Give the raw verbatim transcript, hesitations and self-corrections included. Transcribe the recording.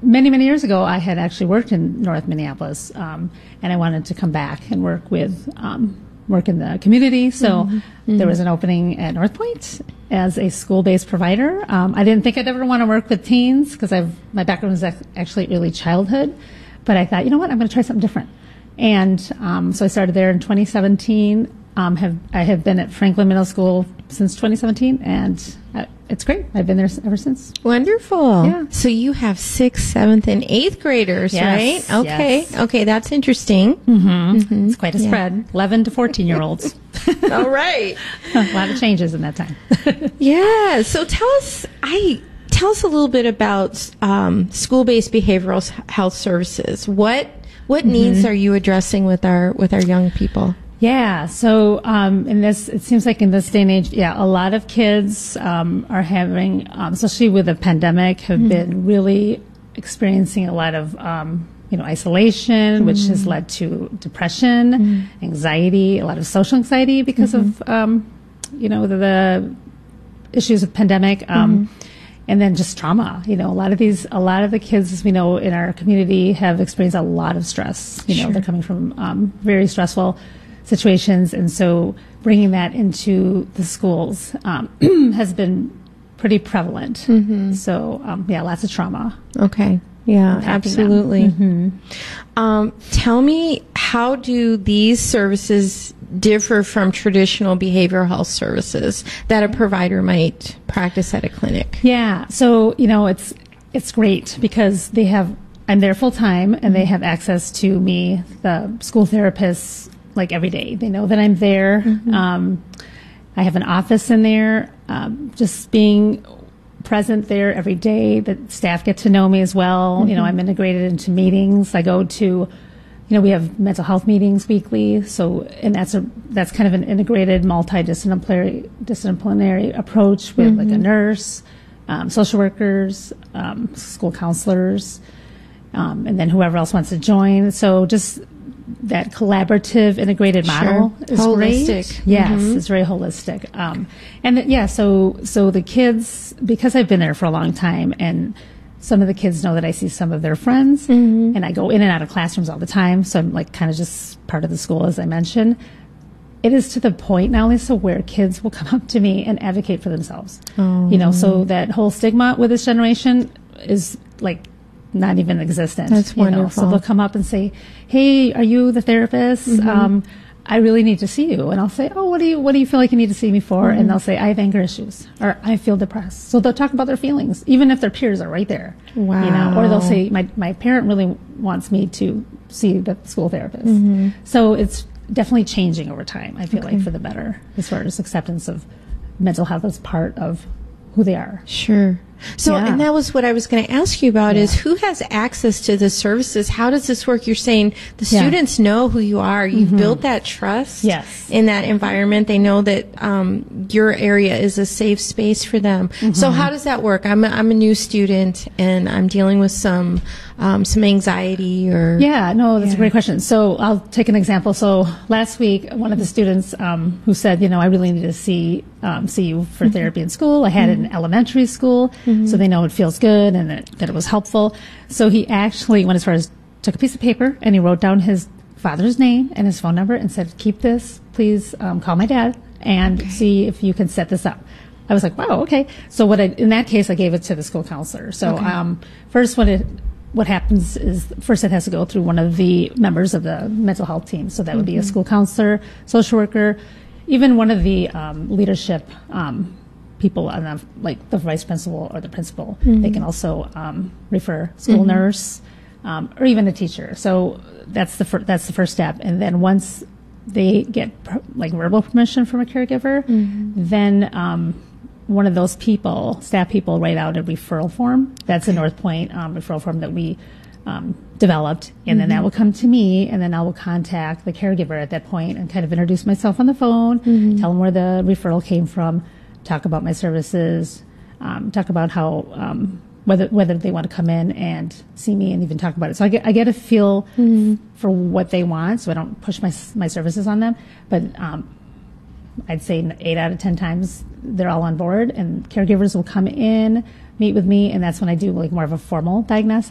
many, many years ago, I had actually worked in North Minneapolis, um, and I wanted to come back and work with um, work in the community. So Mm-hmm. Mm-hmm. there was an opening at North Point as a school-based provider. Um, I didn't think I'd ever want to work with teens because I've my background is ac- actually early childhood, but I thought, you know what, I'm going to try something different. And um, so I started there in twenty seventeen. Um, have I have been at Franklin Middle School since twenty seventeen, and uh, it's great. I've been there s- ever since. Wonderful. Yeah. So you have sixth, seventh, and eighth graders, Yes, right? Okay. yes. Okay, that's interesting. Mm-hmm. It's quite a Yeah. spread. eleven to fourteen-year-olds. All right. A lot of changes in that time. Yeah. So tell us, I tell us a little bit about um, school-based behavioral s- health services. What what needs are you addressing with our with our young people? Yeah. So um, in this, it seems like in this day and age, yeah, a lot of kids um, are having, um, especially with the pandemic, have been really experiencing a lot of, um, you know, isolation, which has led to depression, anxiety, a lot of social anxiety because of, um, you know, the, the issues of pandemic. Um, And then just trauma. You know, a lot of these, a lot of the kids, as we know, in our community have experienced a lot of stress. You know, Sure. they're coming from um, very stressful situations, and so bringing that into the schools um, has been pretty prevalent. So, um, yeah, lots of trauma. Okay. Yeah, Impacting absolutely. them. Um, tell me, how do these services differ from traditional behavioral health services that a provider might practice at a clinic? Yeah. So, you know, it's it's great because they have, I'm there full time, and they have access to me, the school therapists, like every day. They know that I'm there. Um, I have an office in there. Um, just being present there every day. The staff get to know me as well. You know, I'm integrated into meetings. I go to, you know, we have mental health meetings weekly. So, and that's a that's kind of an integrated, multidisciplinary disciplinary approach with like a nurse, um, social workers, um, school counselors, um, and then whoever else wants to join. So, just that collaborative, integrated model Sure. is Holistic. great. Yes, it's very holistic. Um, and th- yeah, so so the kids, because I've been there for a long time, and some of the kids know that I see some of their friends, and I go in and out of classrooms all the time. So I'm like kind of just part of the school, as I mentioned. It is to the point now, Lisa, where kids will come up to me and advocate for themselves. You know, so that whole stigma with this generation is like not even existent. That's you know. wonderful. So they'll come up and say, "Hey, are you the therapist? Um, I really need to see you." And I'll say, "Oh, what do you what do you feel like you need to see me for?" And they'll say, "I have anger issues," or "I feel depressed." So they'll talk about their feelings, even if their peers are right there. You know, or they'll Wow. say, "My my parent really wants me to see the school therapist." So it's definitely changing over time. I feel like for the better, as far as acceptance of mental health as part of who they are. Sure. So, Yeah. and that was what I was going to ask you about Yeah. is who has access to the services? How does this work? You're saying the Yeah. students know who you are. You've built that trust Yes. in that environment. They know that um, your area is a safe space for them. So how does that work? I'm a, I'm a new student and I'm dealing with some um, some anxiety or Yeah, no, that's Yeah. a great question. So I'll take an example. So last week, one of the students um, who said, you know, I really need to see um, see you for therapy in school. I had it in elementary school, so they know it feels good and that, that it was helpful. So he actually went as far as took a piece of paper and he wrote down his father's name and his phone number and said, "Keep this. Please um, call my dad and see if you can set this up." I was like, "Wow, okay." So what I, in that case, I gave it to the school counselor. So um, first, what it what happens is first it has to go through one of the members of the mental health team. So that would be a school counselor, social worker, even one of the um, leadership um, people on the, like the vice principal or the principal. They can also um, refer school nurse um, or even a teacher. So that's the fir- that's the first step. And then once they get per- like verbal permission from a caregiver, then um, one of those people, staff people, write out a referral form. That's a North Point um, referral form that we um, developed, and then that will come to me, and then I will contact the caregiver at that point and kind of introduce myself on the phone, tell them where the referral came from, talk about my services, um, talk about how um, whether whether they want to come in and see me, and even talk about it. So I get I get a feel for what they want, so I don't push my my services on them, but. Um, I'd say eight out of ten times they're all on board, and caregivers will come in, meet with me, and that's when I do like more of a formal diagnostic.